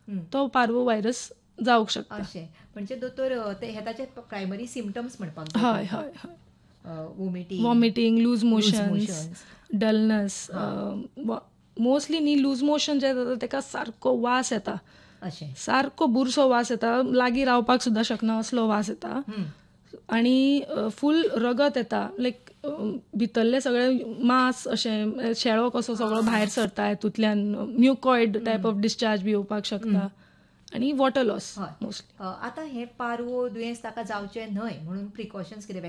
तो parvo virus जावंक शकता. अशें म्हणजे दोतोर ते ताचे प्रायमरी सिम्पटम्स म्हणपाक हय हय हय वॉमिटींग, लूज मोशन्स, डलनस. मोस्टली न्ही लूज मोशन जे जाता ताका सारको वास येता, अशें सारको बुरसो वास येता, लागीं रावपाक सुद्दां शकना असलो वास येता. आनी फूल रगत येता, लायक भितरले सगळे मांस अशें शेळो कसो सगळो भायर सरता हेतूंतल्यान, म्युकॉयड टायप ऑफ डिस्चार्ज बी येवपाक शकता, आनी वॉटर लॉस मोस्टली. आतां हे पारवो दुयेंस ताका जावचें न्हय म्हणून प्रिकॉशन्स कितें?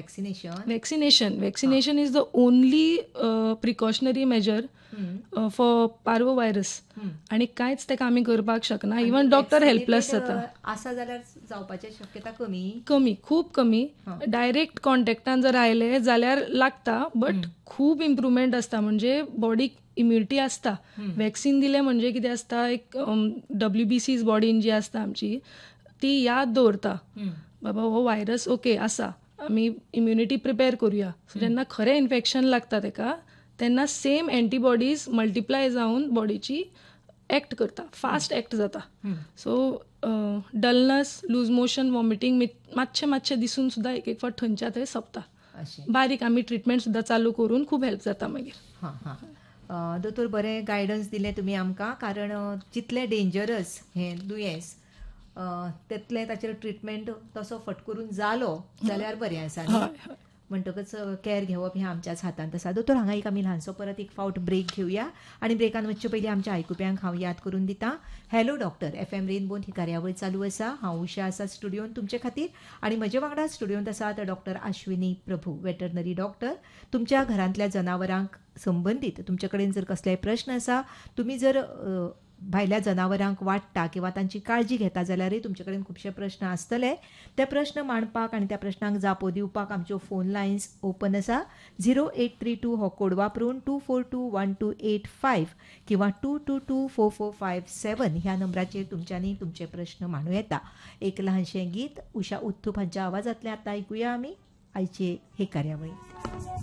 Vaccination is the only precautionary major for parvo virus. आनी कांयच ताका आमी करपाक शकना. इवन डॉक्टर हेल्पलेस जाता. आसा जाल्यार जावपाची शक्यता खूब कमी. डायरेक्ट कॉन्टॅक्टान जर आयले जाल्यार लागता, बट खूब इम्प्रुवमेंट आसता. म्हणजे बॉडीक इम्युनिटी आसता. वॅक्सिन दिलें म्हणजे कितें आसता, एक WBC बॉडीन जी आसता आमची, ती याद दवरता बाबा हो व्हायरस ओके आसा, आमी इम्युनिटी प्रिपेर करुया. सो जेन्ना खरें इन्फेक्शन लागता ताका तेन्ना सेम एंटीबॉडीज मल्टिप्लाय जावन बॉडीची एक्ट करता, फास्ट एक्ट जाता. सो डलनस, लूज मोशन, वॉमिटींग मातशें दिसून सुद्दां एक फावट थंयच्या थंय सोंपता. बारीक आमी ट्रिटमेंट सुद्दां चालू करून खूब हेल्प जाता मागीर. दोतोर बरें गायडन्स दिलें तुमी आमकां, कारण जितलें डेंजरस हें दुयेंस तितलें ताचेर ट्रिटमेंट तसो फट करून जालो जाल्यार बरें आसा न्ही. म्हणटकच कॅर घेवप हें आमच्याच हातांत आसा. दोतोर हांगा एक आमी ल्हानसो परत एक फावट ब्रेक घेवया, आनी ब्रेकान वचचे पयलीं आमच्या आयकुप्यांक हांव याद करून दितां, हॅलो डॉक्टर FM रेनबोन ही कार्यावळ चालू आसा. हांव उशा आसा स्टुडियोन तुमचे खातीर, आनी म्हजे वांगडा स्टुडियोंत आसात डॉक्टर अश्विनी प्रभू, वेटरनरी डॉक्टर. तुमच्या घरांतल्या जनावरांक संबंदीत तुमचे कडेन जर कसलेय प्रश्न आसा, तुमी जर भायल्या जनावरांक वाडटा किंवा तांची काळजी घेता जाल्यारय तुमचे कडेन खुबशे प्रश्न आसतले. ते प्रश्न मांडपाक आनी त्या प्रश्नांक जापो दिवपाक आमच्यो फोन लायन्स ओपन आसा. 0832 हो कोड वापरून 242128 किंवा 22244557 ह्या नंबराचेर तुमच्यांनी तुमचे प्रश्न मांडूं येता. एक ल्हानशें गीत उशा उत्थूप हांच्या आवाजांतलें आतां आयकुया आमी आयचे हे कार्यावळींत.